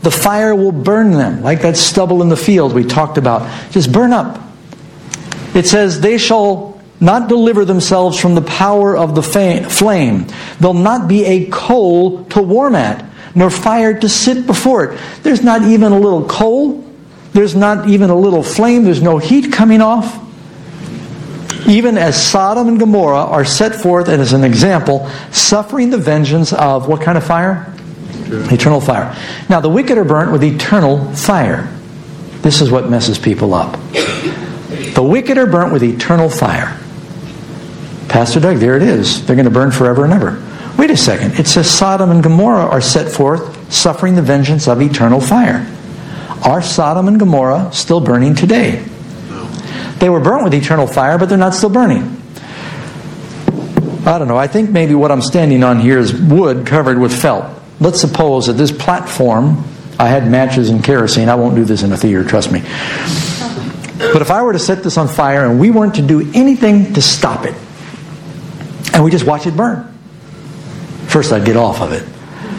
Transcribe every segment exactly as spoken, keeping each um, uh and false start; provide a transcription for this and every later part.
The fire will burn them, like that stubble in the field we talked about. Just burn up. It says, they shall not deliver themselves from the power of the fa- flame. They'll not be a coal to warm at, nor fire to sit before it. There's not even a little coal. There's not even a little flame. There's no heat coming off. Even as Sodom and Gomorrah are set forth as an example, suffering the vengeance of what kind of fire? Eternal. Eternal fire. Now, the wicked are burnt with eternal fire. This is what messes people up. The wicked are burnt with eternal fire. Pastor Doug, there it is. They're going to burn forever and ever. Wait a second. It says Sodom and Gomorrah are set forth, suffering the vengeance of eternal fire. Are Sodom and Gomorrah still burning today? They were burnt with eternal fire, but they're not still burning. I don't know. I think maybe what I'm standing on here is wood covered with felt. Let's suppose that this platform, I had matches and kerosene. I won't do this in a theater, trust me. But if I were to set this on fire and we weren't to do anything to stop it, and we just watch it burn, first I'd get off of it.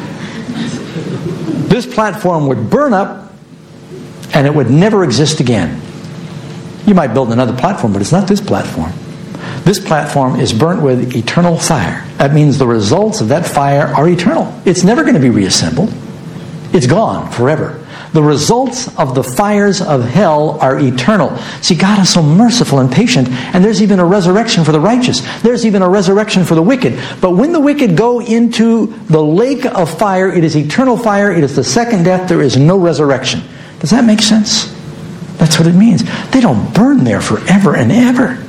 This platform would burn up and it would never exist again. You might build another platform, but it's not this platform. This platform is burnt with eternal fire. That means the results of that fire are eternal. It's never going to be reassembled. It's gone forever. The results of the fires of hell are eternal. See, God is so merciful and patient, and there's even a resurrection for the righteous. There's even a resurrection for the wicked. But when the wicked go into the lake of fire, it is eternal fire. It is the second death. There is no resurrection. Does that make sense? That's what it means. They don't burn there forever and ever.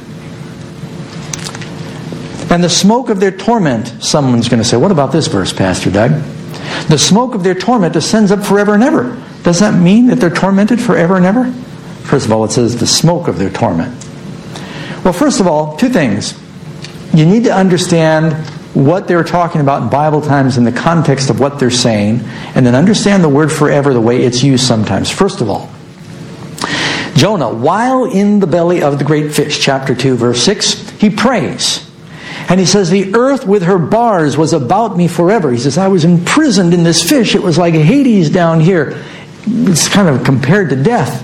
And the smoke of their torment, someone's going to say, what about this verse, Pastor Doug? The smoke of their torment ascends up forever and ever. Does that mean that they're tormented forever and ever? First of all, it says the smoke of their torment. Well, first of all, two things. You need to understand what they're talking about in Bible times in the context of what they're saying, and then understand the word forever the way it's used sometimes. First of all, Jonah, while in the belly of the great fish, chapter two, verse six, he prays. And he says, the earth with her bars was about me forever. He says, I was imprisoned in this fish. It was like Hades down here. It's kind of compared to death.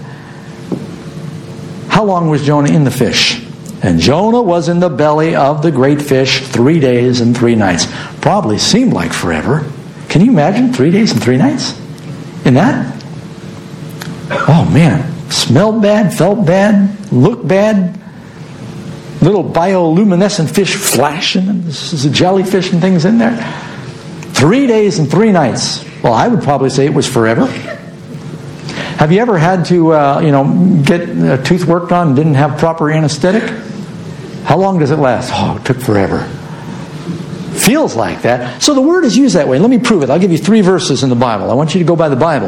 How long was Jonah in the fish? And Jonah was in the belly of the great fish three days and three nights. Probably seemed like forever. Can you imagine three days and three nights in that? Oh man. Smelled bad, felt bad, looked bad. Little bioluminescent fish flashing. This is a jellyfish and things in there. Three days and three nights. Well, I would probably say it was forever. Have you ever had to, uh, you know, get a tooth worked on and didn't have proper anesthetic? How long does it last? Oh, it took forever. Feels like that. So the word is used that way. Let me prove it. I'll give you three verses in the Bible. I want you to go by the Bible.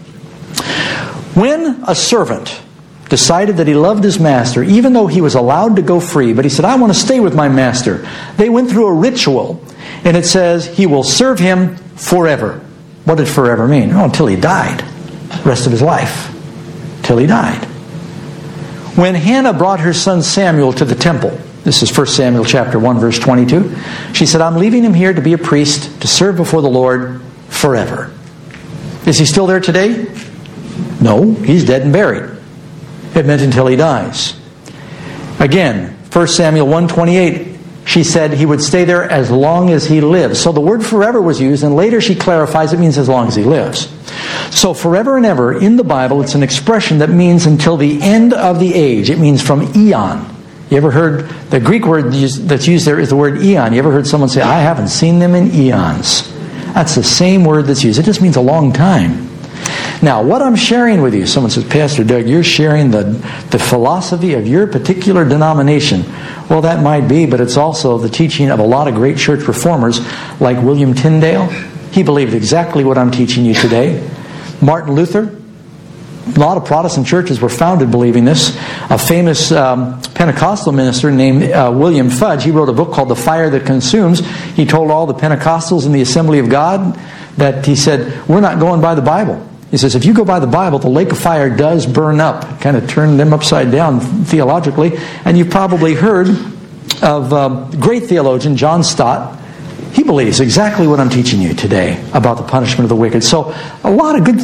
When a servant decided that he loved his master, even though he was allowed to go free, but he said, I want to stay with my master. They went through a ritual, and it says he will serve him forever. What did forever mean? Oh, until he died. The rest of his life. Till he died. When Hannah brought her son Samuel to the temple, this is First Samuel chapter one, verse twenty-two, she said, I'm leaving him here to be a priest, to serve before the Lord forever. Is he still there today? No, he's dead and buried. It meant until he dies. Again, First Samuel one twenty-eight, she said he would stay there as long as he lives. So the word forever was used, and later she clarifies it means as long as he lives. So forever and ever, in the Bible, it's an expression that means until the end of the age. It means from eon. You ever heard, the Greek word that's used there is the word eon. You ever heard someone say, I haven't seen them in eons? That's the same word that's used. It just means a long time. Now, what I'm sharing with you, someone says, Pastor Doug, you're sharing the, the philosophy of your particular denomination. Well, that might be, but it's also the teaching of a lot of great church reformers like William Tyndale. He believed exactly what I'm teaching you today. Martin Luther. A lot of Protestant churches were founded believing this. A famous um, Pentecostal minister named uh, William Fudge, he wrote a book called The Fire That Consumes. He told all the Pentecostals in the Assembly of God that he said, we're not going by the Bible. He says, if you go by the Bible, the lake of fire does burn up. Kind of turn them upside down theologically. And you've probably heard of uh, great theologian John Stott. He believes exactly what I'm teaching you today about the punishment of the wicked. So a lot of good